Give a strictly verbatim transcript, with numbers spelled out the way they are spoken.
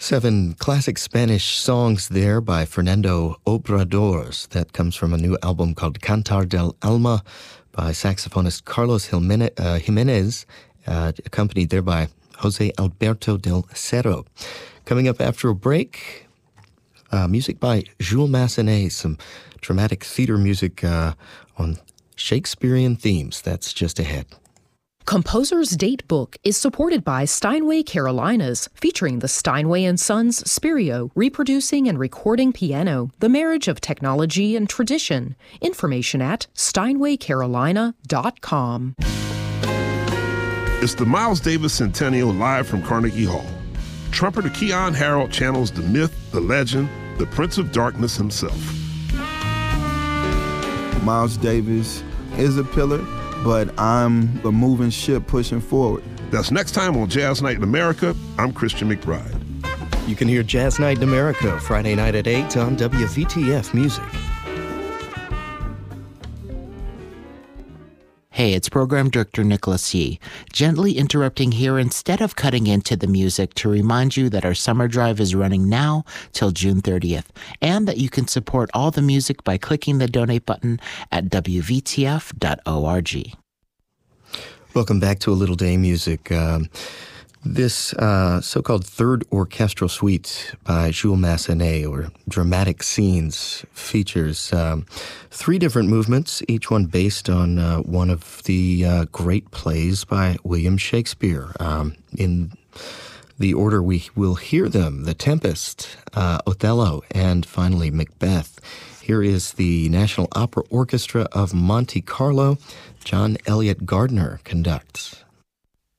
Seven classic Spanish songs there by Fernando Obradors. That comes from a new album called Cantar del Alma by saxophonist Carlos Jimenez, uh, accompanied there by Jose Alberto del Cerro. Coming up after a break, uh, music by Jules Massenet, some dramatic theater music uh, on Shakespearean themes. That's just ahead. Composer's Date Book is supported by Steinway Carolinas, featuring the Steinway and Sons Spirio, reproducing and recording piano, the marriage of technology and tradition. Information at steinway carolina dot com. It's the Miles Davis Centennial live from Carnegie Hall. Trumpeter Keyon Harrold channels the myth, the legend, the Prince of Darkness himself. Miles Davis is a pillar, but I'm a moving ship pushing forward. That's next time on Jazz Night in America. I'm Christian McBride. You can hear Jazz Night in America Friday night at eight on W V T F Music. Hey, it's Program Director Nicholas Yee, gently interrupting here instead of cutting into the music to remind you that our summer drive is running now till June thirtieth, and that you can support all the music by clicking the donate button at w v t f dot org. Welcome back to A Little Day Music. Um, this uh, so-called Third Orchestral Suite by Jules Massenet, or Dramatic Scenes, features um, three different movements, each one based on uh, one of the uh, great plays by William Shakespeare. Um, in the order we will hear them: The Tempest, uh, Othello, and finally Macbeth. Here is the National Opera Orchestra of Monte Carlo. John Elliott Gardner conducts.